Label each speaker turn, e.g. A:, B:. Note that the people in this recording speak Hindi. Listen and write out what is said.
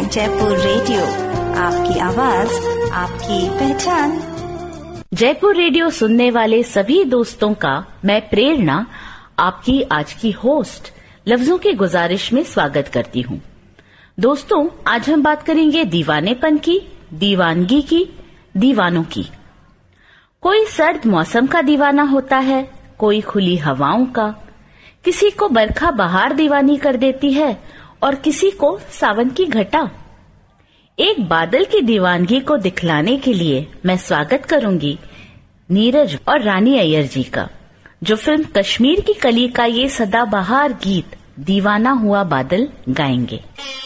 A: है जयपुर रेडियो, आपकी आवाज आपकी पहचान।
B: जयपुर रेडियो सुनने वाले सभी दोस्तों का मैं प्रेरणा, आपकी आज की होस्ट, लफ्जों की गुजारिश में स्वागत करती हूँ। दोस्तों, आज हम बात करेंगे दीवानेपन की, दीवानगी की, दीवानों की। कोई सर्द मौसम का दीवाना होता है, कोई खुली हवाओं का, किसी को बरखा बहार दीवानी कर देती है और किसी को सावन की घटा। एक बादल की दीवानगी को दिखलाने के लिए मैं स्वागत करूंगी नीरज और रानी अय्यर जी का, जो फिल्म कश्मीर की कली का ये सदाबहार गीत दीवाना हुआ बादल गाएंगे।